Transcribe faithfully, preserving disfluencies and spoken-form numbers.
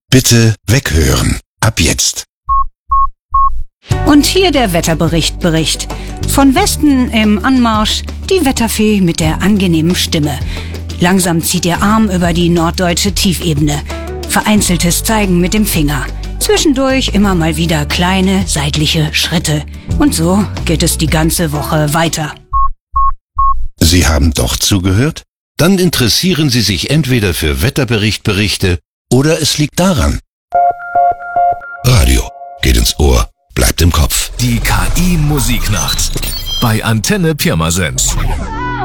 Bitte weghören. Ab jetzt. Und hier der Wetterbericht Bericht. Von Westen im Anmarsch die Wetterfee mit der angenehmen Stimme. Langsam zieht ihr Arm über die norddeutsche Tiefebene. Vereinzeltes Zeigen mit dem Finger. Zwischendurch immer mal wieder kleine seitliche Schritte. Und so geht es die ganze Woche weiter. Sie haben doch zugehört? Dann interessieren Sie sich entweder für Wetterbericht-Berichte oder es liegt daran. Radio geht ins Ohr, bleibt im Kopf. Die K I-Musiknacht bei Antenne Pirmasens.